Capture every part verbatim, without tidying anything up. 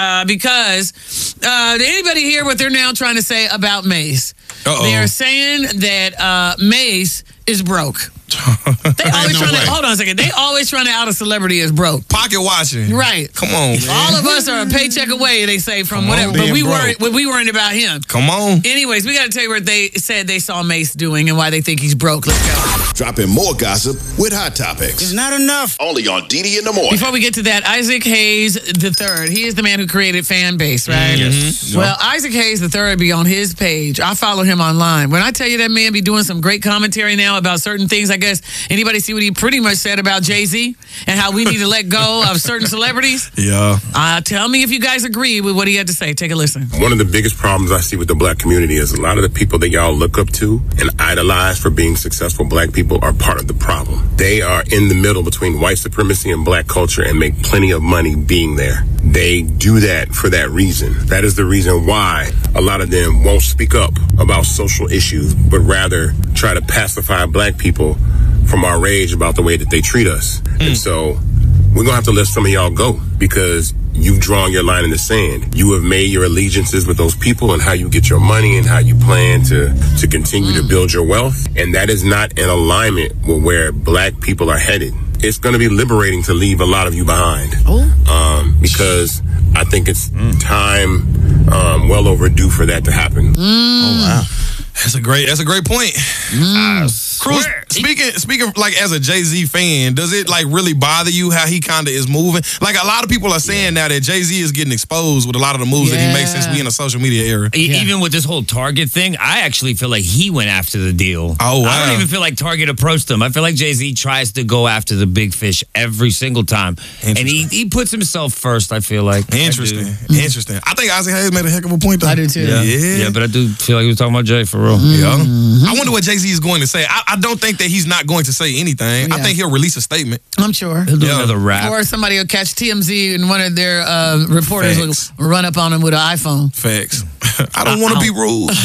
uh, because uh, did anybody hear what they're now trying to say about Mace? Uh-oh. They are saying that uh, Mace is broke. They always no trying way. to hold on a second. They always trying to out a celebrity as broke. Pocket watching. Right. Come on, man. All of us are a paycheck away, they say, from Come whatever. on, But being we broke. weren't we weren't about him. Come on. Anyways, we got to tell you what they said they saw Mace doing and why they think he's broke. Let's go. Dropping more gossip with Hot Topics. It's not enough. Only on D D in the morning. Before we get to that, Isaac Hayes the third. He is the man who created Fan Base, right? Yes. Well, Isaac Hayes the third be on his page. I follow him online. When I tell you that man be doing some great commentary now about certain things, I guess anybody see what he pretty much said about Jay-Z and how we need to let go of certain celebrities? Yeah. Uh, tell me if you guys agree with what he had to say. Take a listen. One of the biggest problems I see with the black community is a lot of the people that y'all look up to and idolize for being successful black people are part of the problem. They are in the middle between white supremacy and black culture and make plenty of money being there. They do that for that reason. That is the reason why a lot of them won't speak up about social issues, but rather try to pacify black people from our rage about the way that they treat us. Mm. And so we're going to have to let some of y'all go because you've drawn your line in the sand. You have made your allegiances with those people and how you get your money and how you plan to, to continue mm. to build your wealth. And that is not in alignment with where black people are headed. It's going to be liberating to leave a lot of you behind. Oh. Um, because I think it's mm. time um, well overdue for that to happen. Mm. Oh, wow. That's a great. That's a great point. Mm. Uh, Cruz, speaking speaking like as a Jay-Z fan, does it like really bother you how he kind of is moving? Like a lot of people are saying now that Jay-Z is getting exposed with a lot of the moves Yeah. that he makes since we in a social media era. E- Yeah. Even with this whole Target thing, I actually feel like he went after the deal. Oh, wow. I don't even feel like Target approached him. I feel like Jay-Z tries to go after the big fish every single time. And he, he puts himself first, I feel like. Interesting. I do. Interesting. I think Isaac Hayes made a heck of a point though. I do too. Yeah. Yeah, but I do feel like he was talking about Jay for real. Yeah. I wonder what Jay-Z is going to say. I, I don't think that he's not going to say anything. I Yeah. think he'll release a statement. I'm sure. He'll do Yeah. another rap. Or somebody will catch T M Z and one of their uh, reporters Facts. will run up on him with an iPhone. Facts. I don't want to be rude. But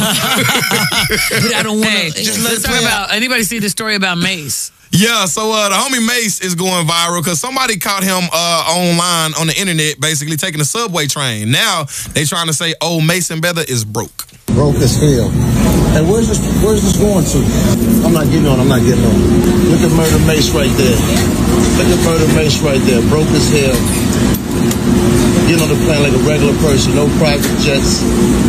I don't want Hey, to. let's talk about, anybody see the story about Mace? Yeah, so uh, the homie Mace is going viral because somebody caught him uh, online on the internet basically taking a subway train. Now they trying to say, oh, Mason Beather is broke. Broke as hell. Hey, where's this, where's this going to? I'm not getting on, I'm not getting on. Look at Murder Mace right there. Look at Murder Mace right there. Broke as hell. Getting on the plane like a regular person. No private jets,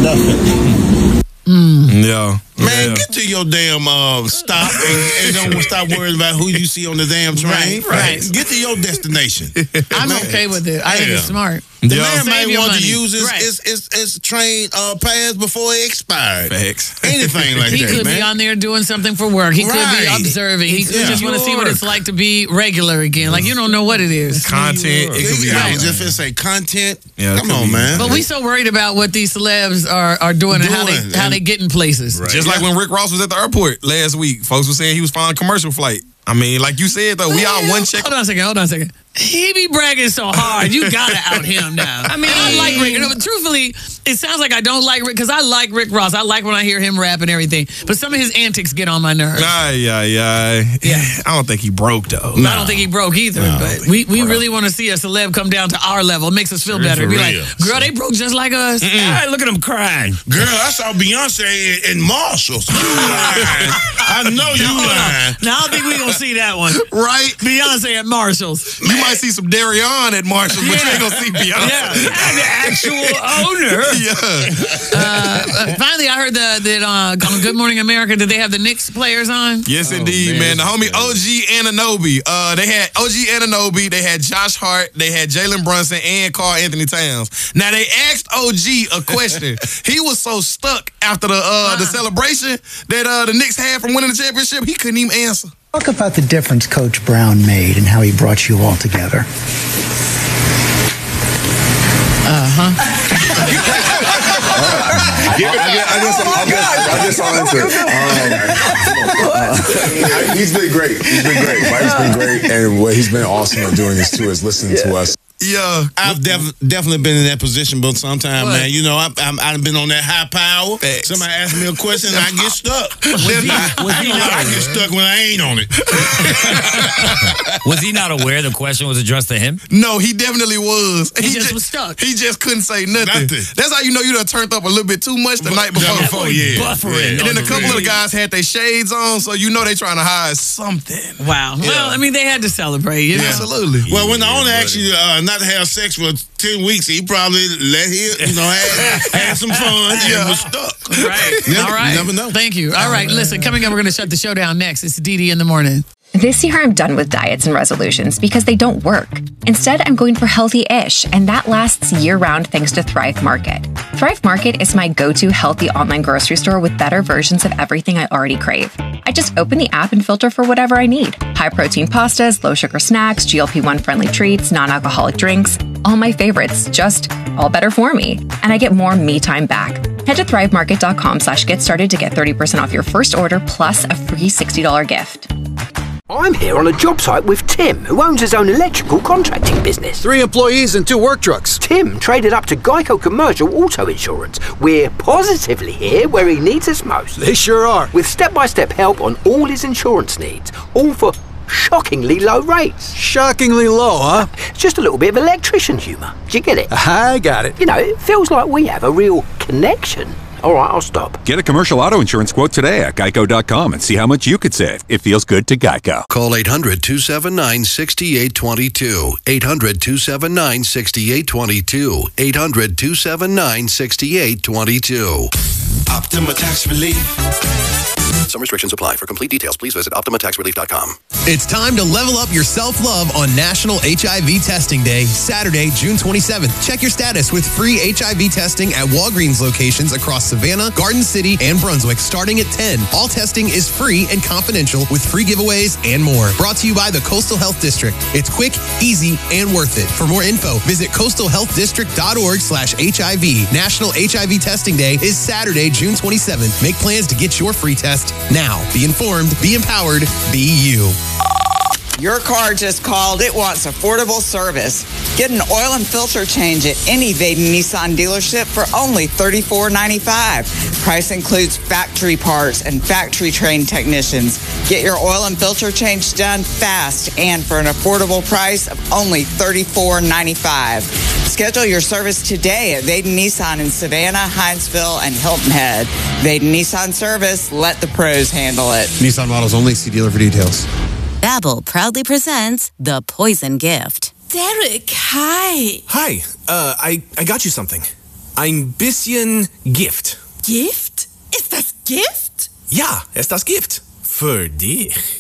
nothing. Mm. Yeah. Man, yeah. get to your damn uh, stop and, and don't stop worrying about who you see on the damn train. Right, right. Get to your destination. I'm Man. okay with it. I think Yeah. it's smart. The Yeah. man Save might your want money. to use his, Right. his, his, his train uh, pass before it expired. Facts. Anything like He that, could man. be on there doing something for work. He could Right. be observing. He could Yeah. just want to see what it's like to be regular again. Like, you don't know what it is. Content. It could be I was anything. just finna say content. Yeah, it Come could on, be. man. But we so worried about what these celebs are, are doing, and how Doing, they how and- they get in places. Right. Just like when Rick Ross was at the airport last week, folks were saying he was flying a commercial flight. I mean, like you said, though, we all one check. Hold on a second. Hold on a second. He be bragging so hard. You gotta out him now. I mean, I like Rick. You know, but truthfully, it sounds like I don't like Rick because I like Rick Ross. I like when I hear him rap and everything. But some of his antics get on my nerves. Nah, yeah, yeah. Yeah. I don't think he broke, though. I don't think he broke either. No, I but don't think we, he we broke. really want to see a celeb come down to our level. It makes us feel better. For Be like, real. girl, they broke just like us. Hey, look at him crying. Girl, I saw Beyonce in, in Marshalls. You lying. I know you lying. Now, I don't think we're going to see that one. Right? Beyonce at Marshall's. You might see some Darion at Marshall, but you ain't gonna see Beyonce. Yeah. And the actual owner. Yeah. Uh, finally, I heard the, that uh, on Good Morning America, did they have the Knicks players on? Yes, Oh, indeed, man. man. The homie O G Anunoby. Uh, they had O G Anunoby, they had Josh Hart, they had Jalen Brunson, and Karl Anthony Towns. Now, they asked O G a question. He was so stuck after the uh, the celebration that uh, the Knicks had from winning the championship, he couldn't even answer. Talk about the difference Coach Brown made and how he brought you all together. Uh-huh. Yeah, I guess, I guess, I guess, I guess I'll answer. Um, uh, he's been great. He's been great. Mike's been great, and what he's been awesome at doing this too is listening to us. Yeah. I've def- definitely been in that position, but sometimes, What? man, you know, I, I'm, I've been on that high power. Facts. Somebody asks me a question, and I get stuck. Was he, I, was I, he don't know, I not get stuck when I ain't on it. was he not aware the question was addressed to him? No, he definitely was. He just was stuck. He just couldn't say nothing. Nothing. That's how you know you done turned up a little bit too much the night before. Night before, yeah. Buffering. And then a couple of the guys had their shades on, so you know they trying to hide something. Wow. Well, I mean, they had to celebrate, you know? Absolutely. Well, when the owner asks you uh, not to have sex for ten weeks, he probably let him, you know, have, have some fun and was stuck. Right. Never- All right. you never know. Thank you. All right. Listen, coming up, we're going to shut the show down next. It's D D in the morning. This year, I'm done with diets and resolutions because they don't work. Instead, I'm going for healthy-ish, and that lasts year-round thanks to Thrive Market. Thrive Market is my go-to healthy online grocery store with better versions of everything I already crave. I just open the app and filter for whatever I need. High-protein pastas, low-sugar snacks, G L P one friendly treats, non-alcoholic drinks. All my favorites, just all better for me. And I get more me time back. Head to thrivemarket.com slash get started to get thirty percent off your first order plus a free sixty dollars gift. I'm here on a job site with Tim, who owns his own electrical contracting business. Three employees and two work trucks. Tim traded up to Geico Commercial Auto Insurance. We're positively here where he needs us most. They sure are. With step-by-step help on all his insurance needs, all for shockingly low rates. Shockingly low, huh? It's just a little bit of electrician humour. Do you get it? I got it. You know, it feels like we have a real connection. All right, I'll stop. Get a commercial auto insurance quote today at geico dot com and see how much you could save. It feels good to Geico. Call eight hundred, two seven nine, six eight two two. eight hundred, two seven nine, six eight two two. eight hundred, two seven nine, six eight two two. Optima Tax Relief. Some restrictions apply. For complete details, please visit optima tax relief dot com. It's time to level up your self-love on National H I V Testing Day, Saturday, June twenty-seventh. Check your status with free H I V testing at Walgreens locations across Savannah, Garden City, and Brunswick starting at ten. All testing is free and confidential with free giveaways and more. Brought to you by the Coastal Health District. It's quick, easy, and worth it. For more info, visit coastal health district dot org slash H I V. National H I V Testing Day is Saturday, June twenty-seventh. Make plans to get your free test now. Be informed, be empowered, be you. Your car just called. It wants affordable service. Get an oil and filter change at any Vaden Nissan dealership for only thirty-four ninety-five. Price includes factory parts and factory trained technicians. Get your oil and filter change done fast and for an affordable price of only thirty-four ninety-five. Schedule your service today at Vaden Nissan in Savannah, Hinesville, and Hilton Head. Vaden Nissan Service. Let the pros handle it. Nissan models only. See dealer for details. Babbel proudly presents The Poison Gift. Derek, hi. Hi, uh, I, I got you something. Ein bisschen Gift. Gift? Ist das Gift? Ja, ist das Gift. Für dich.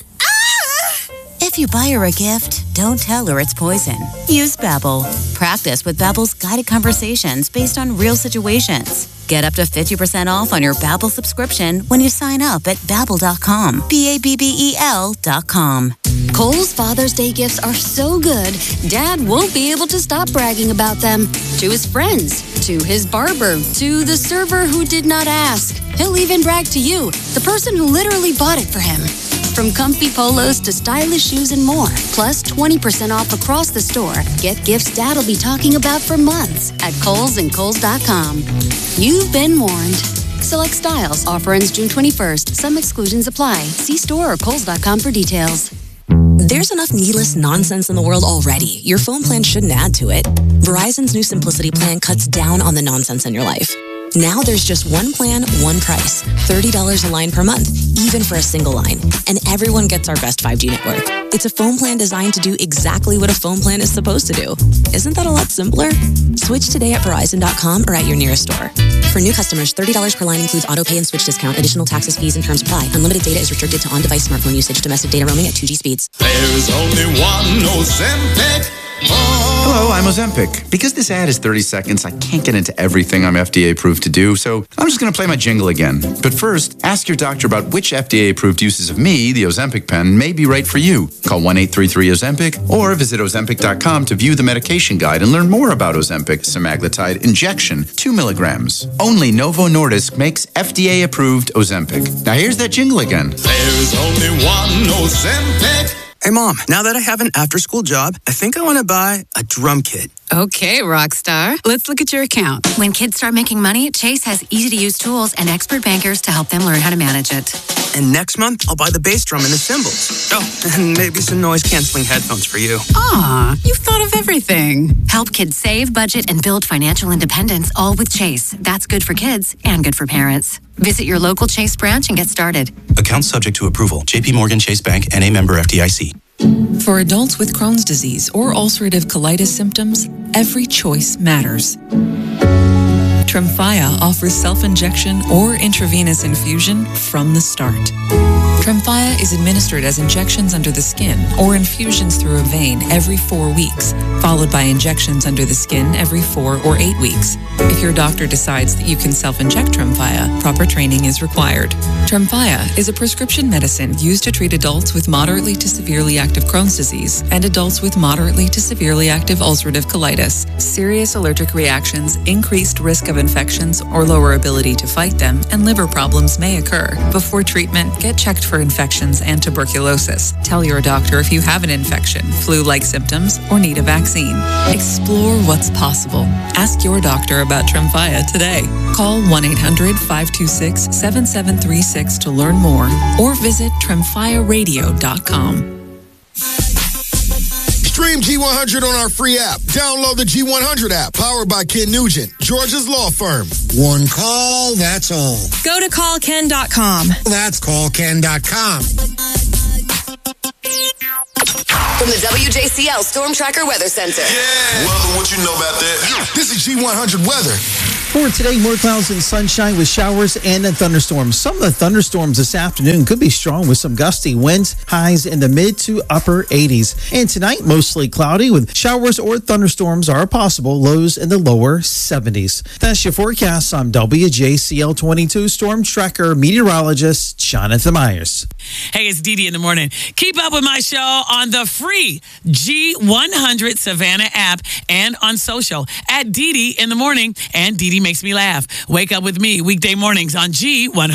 If you buy her a gift, don't tell her it's poison. Use Babbel. Practice with Babbel's guided conversations based on real situations. Get up to fifty percent off on your Babbel subscription when you sign up at babbel dot com. B A B B E L dot com. Kohl's Father's Day gifts are so good, Dad won't be able to stop bragging about them. To his friends, to his barber, to the server who did not ask. He'll even brag to you, the person who literally bought it for him. From comfy polos to stylish shoes and more, plus twenty percent off across the store. Get gifts Dad'll be talking about for months at Kohl's and Kohl's dot com. You've been warned. Select styles. Offer ends June twenty-first. Some exclusions apply. See store or Kohl's dot com for details. There's enough needless nonsense in the world already. Your phone plan shouldn't add to it. Verizon's new Simplicity plan cuts down on the nonsense in your life. Now there's just one plan, one price. thirty dollars a line per month, even for a single line. And everyone gets our best five G network. It's a phone plan designed to do exactly what a phone plan is supposed to do. Isn't that a lot simpler? Switch today at verizon dot com or at your nearest store. For new customers, thirty dollars per line includes auto pay and switch discount. Additional taxes, fees, and terms apply. Unlimited data is restricted to on-device smartphone usage. Domestic data roaming at two G speeds. There's only one Ozempic. Hello, I'm Ozempic. Because this ad is thirty seconds, I can't get into everything I'm F D A approved to do, so I'm just going to play my jingle again. But first, ask your doctor about which F D A approved uses of me, the Ozempic pen, may be right for you. Call one eight three three Ozempic or visit ozempic dot com to view the medication guide and learn more about Ozempic semaglutide injection, two milligrams. Only Novo Nordisk makes F D A approved Ozempic. Now here's that jingle again. There's only one Ozempic. Hey, Mom, now that I have an after-school job, I think I want to buy a drum kit. Okay, Rockstar. Let's look at your account. When kids start making money, Chase has easy-to-use tools and expert bankers to help them learn how to manage it. And next month, I'll buy the bass drum and the cymbals. Oh, and maybe some noise-canceling headphones for you. Aw, you've thought of everything. Help kids save, budget, and build financial independence, all with Chase. That's good for kids and good for parents. Visit your local Chase branch and get started. Account subject to approval. J P Morgan Chase Bank and a member F D I C. For adults with Crohn's disease or ulcerative colitis symptoms, every choice matters. Tremfya offers self-injection or intravenous infusion from the start. Tremfya is administered as injections under the skin or infusions through a vein every four weeks, followed by injections under the skin every four or eight weeks. If your doctor decides that you can self-inject Tremfya, proper training is required. Tremfya is a prescription medicine used to treat adults with moderately to severely active Crohn's disease and adults with moderately to severely active ulcerative colitis. Serious allergic reactions, increased risk of infections or lower ability to fight them, and liver problems may occur. Before treatment, get checked for infections and tuberculosis. Tell your doctor if you have an infection, flu-like symptoms, or need a vaccine. Explore what's possible. Ask your doctor about Tremfya today. Call one eight hundred, five two six, seven seven three six to learn more or visit tremfya radio dot com. Stream G one hundred on our free app. Download the G one hundred app, powered by Ken Nugent, Georgia's law firm. One call, that's all. Go to call ken dot com. That's call ken dot com. From the W J C L Storm Tracker Weather Center. Yeah. Weather, what you know about that? This is G one hundred weather. For today, more clouds and sunshine with showers and then thunderstorms. Some of the thunderstorms this afternoon could be strong with some gusty winds, highs in the mid to upper eighties. And tonight, mostly cloudy with showers or thunderstorms are possible, lows in the lower seventies. That's your forecast. I'm W J C L twenty-two Storm Tracker meteorologist Jonathan Myers. Hey, it's Dee Dee in the morning. Keep up with my show on the free G one hundred Savannah app and on social at Dee Dee in the morning and Dee Dee Makes Me Laugh. Wake up with me weekday mornings on G one hundred.